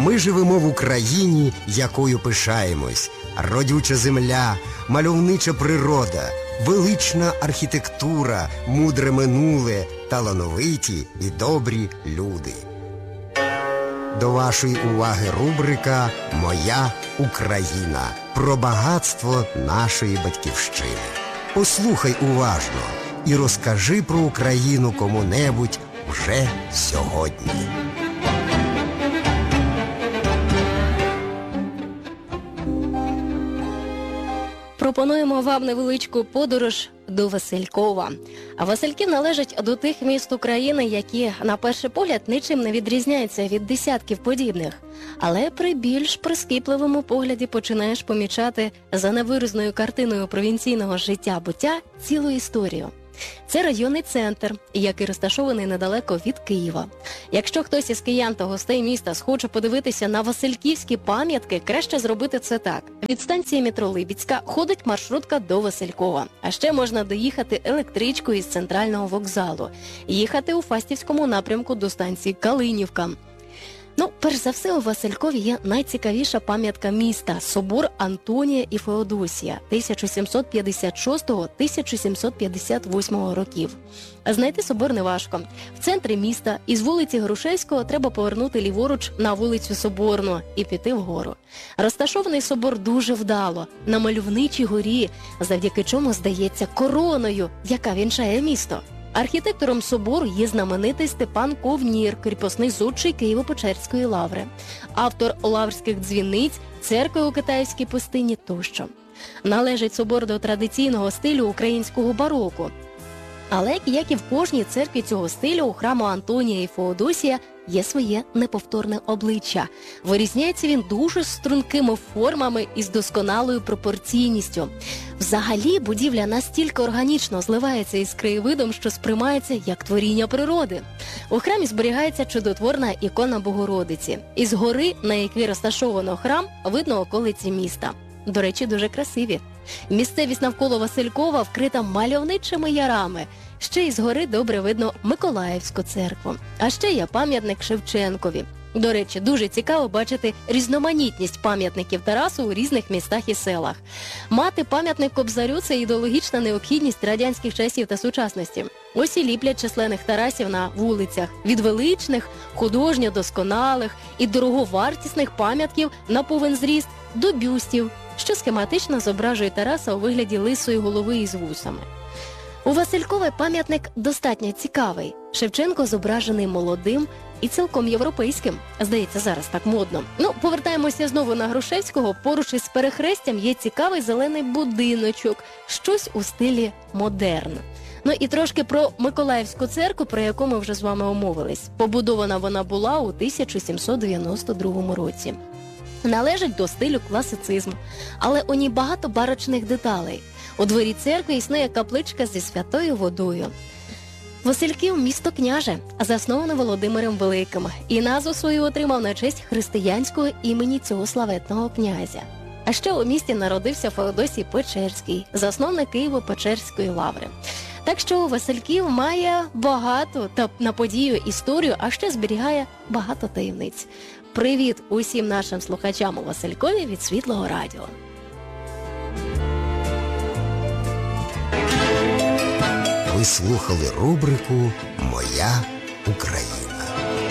Ми живемо в Україні, якою пишаємось. Родюча земля, мальовнича природа, велична архітектура, мудре минуле, талановиті і добрі люди. До вашої уваги рубрика «Моя Україна» про багатство нашої батьківщини. Послухай уважно і розкажи про Україну кому-небудь вже сьогодні. Пропонуємо вам невеличку подорож до Василькова. А Васильків належать до тих міст України, які, на перший погляд, нічим не відрізняються від десятків подібних. Але при більш прискіпливому погляді починаєш помічати за невиразною картиною провінційного життя-буття цілу історію. Це районний центр, який розташований недалеко від Києва. Якщо хтось із киян та гостей міста схоче подивитися на васильківські пам'ятки, краще зробити це так. Від станції метро Либідська ходить маршрутка до Василькова. А ще можна доїхати електричкою із центрального вокзалу. Їхати у Фастівському напрямку до станції Калинівка. Перш за все, у Василькові є найцікавіша пам'ятка міста – собор Антонія і Феодосія 1756-1758 років. Знайти собор неважко. В центрі міста із вулиці Грушевського треба повернути ліворуч на вулицю Соборну і піти вгору. Розташований собор дуже вдало, на мальовничій горі, завдяки чому здається короною, яка вінчає місто. Архітектором собору є знаменитий Степан Ковнір, кріпосний зодчий Києво-Печерської лаври, автор лаврських дзвіниць, церкви у китайській пустині тощо. Належить собор до традиційного стилю українського бароко. Але, як і в кожній церкві цього стилю, у храму Антонія і Феодосія є своє неповторне обличчя. Вирізняється він дуже стрункими формами і з досконалою пропорційністю. Взагалі, будівля настільки органічно зливається із краєвидом, що сприймається як творіння природи. У храмі зберігається чудотворна ікона Богородиці. Із гори, на якій розташовано храм, видно околиці міста. До речі, дуже красиві. Місцевість навколо Василькова вкрита мальовничими ярами. Ще із гори добре видно Миколаївську церкву. А ще є пам'ятник Шевченкові. До речі, дуже цікаво бачити різноманітність пам'ятників Тарасу у різних містах і селах. Мати пам'ятник Кобзарю – це ідеологічна необхідність радянських часів та сучасності. Ось і ліплять численних Тарасів на вулицях. Від величних, художньо досконалих і дороговартісних пам'ятків на повен зріст до бюстів, що схематично зображує Тараса у вигляді лисої голови із вусами. У Василькові пам'ятник достатньо цікавий. Шевченко зображений молодим і цілком європейським. Здається, зараз так модно. Повертаємося знову на Грушевського. Поруч із перехрестям є цікавий зелений будиночок. Щось у стилі модерн. І трошки про Миколаївську церкву, про яку ми вже з вами омовились. Побудована вона була у 1792 році. Належить до стилю класицизму, але у ній багато барочних деталей. У дворі церкви існує капличка зі святою водою. Васильків – місто княже, засноване Володимиром Великим, і назву свою отримав на честь християнського імені цього славетного князя. А ще у місті народився Феодосій Печерський, засновник Києво-Печерської лаври. Так що Васильків має багато та на подію історію, а ще зберігає багато таємниць. Привіт усім нашим слухачам у Василькові від Світлого радіо. Ви слухали рубрику «Моя Україна».